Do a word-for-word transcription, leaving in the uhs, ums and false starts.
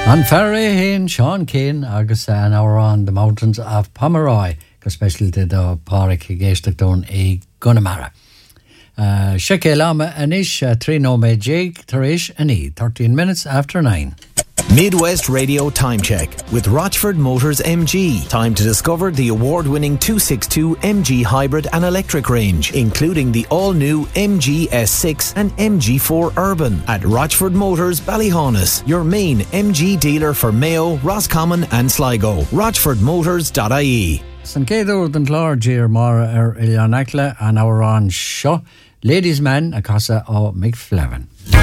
An ferry hin Sean Keane agus an hour on the mountains of Pomeroy go special to the Páric géisteach don é Gunamara. Uh, Sheke Lama anish uh, Trino me jig Tarish ani thirteen minutes after nine. Midwest Radio Time Check with Rochford Motors M G. Time to discover the award-winning two sixty-two M G hybrid and electric range, including the all-new M G S six and M G four Urban at Rochford Motors Ballyhaunis, your main M G dealer for Mayo, Roscommon and Sligo. rochford motors dot I E. San Céadú den Clár Dír Mara ar Ilianacla an hour on show. Ladies' Man a casa o McFlevin.